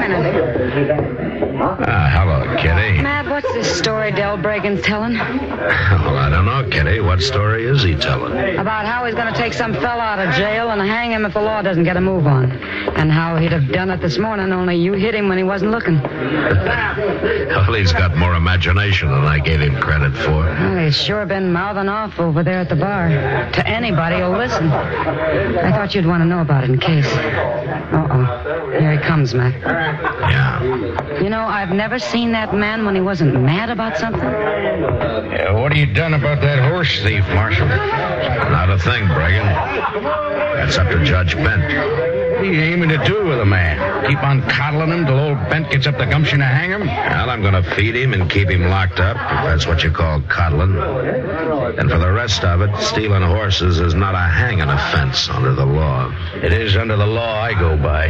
minute. Hello, Kitty. Matt, what's this story Del Bragan's telling? Well, I don't know, Kitty. What story is he telling? About how he's going to take some fella out of jail and hang him if the law doesn't get a move on. And how he'd have done it this morning, only you hit him when he wasn't looking. Well, he's got more imagination than I gave him credit for. Well, he's sure been mouthing off over there at the bar. To anybody who'll listen. I thought you'd want to know about it in case. Uh-oh. Here he comes, Matt. Yeah. You know, I've never seen that man when he wasn't mad about something. Yeah, what have you done about that horse thief, Marshal? Not a thing, Bragan. That's up to Judge Bent. What are you aiming to do with a man? Keep on coddling him till old Bent gets up the gumption to hang him? Well, I'm going to feed him and keep him locked up, if that's what you call coddling. And for the rest of it, stealing horses is not a hanging offense under the law. It is under the law I go by.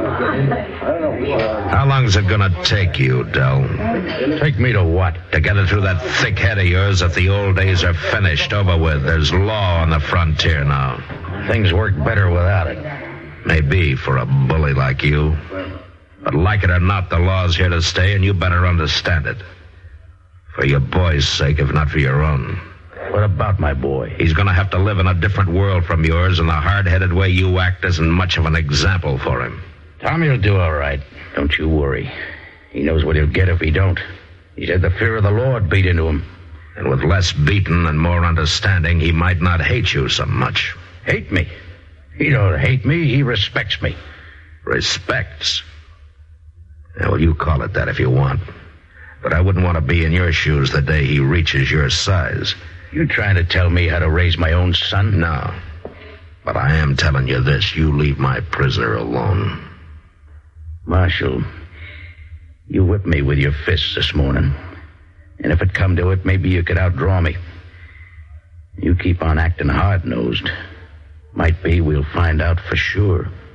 How long's it going to take you, Del? Take me to what? To get it through that thick head of yours if the old days are finished, over with. There's law on the frontier now. Things work better without it. Maybe for a bully like you. But like it or not, the law's here to stay, and you better understand it. For your boy's sake, if not for your own. What about my boy? He's going to have to live in a different world from yours, and the hard-headed way you act isn't much of an example for him. Tommy will do all right. Don't you worry. He knows what he'll get if he don't. He's had the fear of the Lord beat into him. And with less beating and more understanding, he might not hate you so much. Hate me? He don't hate me. He respects me. Respects? Yeah, well, you call it that if you want. But I wouldn't want to be in your shoes the day he reaches your size. You trying to tell me how to raise my own son? No. But I am telling you this. You leave my prisoner alone. Marshal, you whipped me with your fists this morning. And if it come to it, maybe you could outdraw me. You keep on acting hard-nosed. Might be we'll find out for sure.